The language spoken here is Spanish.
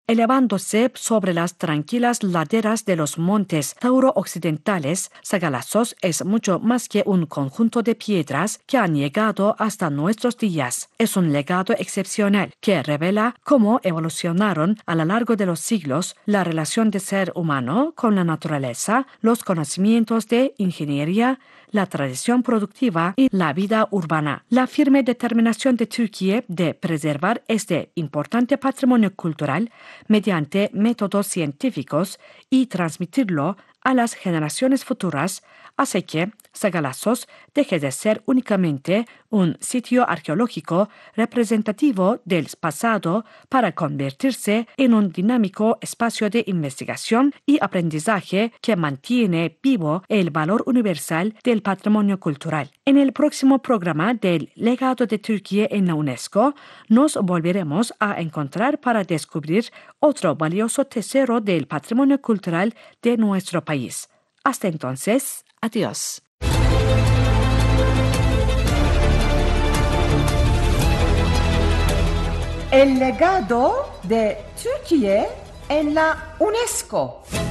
Elevándose sobre las tranquilas laderas de los montes tauro-occidentales, Sagalassos es mucho más que un conjunto de piedras que han llegado hasta nuestros días. Es un legado excepcional que revela cómo evolucionaron a lo largo de los siglos la relación del ser humano con la naturaleza, los conocimientos de ingeniería, la tradición productiva y la vida urbana. La firme determinación de Turquía de preservar este importante patrimonio cultural mediante métodos científicos y transmitirlo a las generaciones futuras hace que Sagalassos deje de ser únicamente un sitio arqueológico representativo del pasado para convertirse en un dinámico espacio de investigación y aprendizaje que mantiene vivo el valor universal del patrimonio cultural. En el próximo programa del Legado de Turquía en la UNESCO, nos volveremos a encontrar para descubrir otro valioso tesoro del patrimonio cultural de nuestro país. Hasta entonces, adiós. El legado de Turquía en la UNESCO.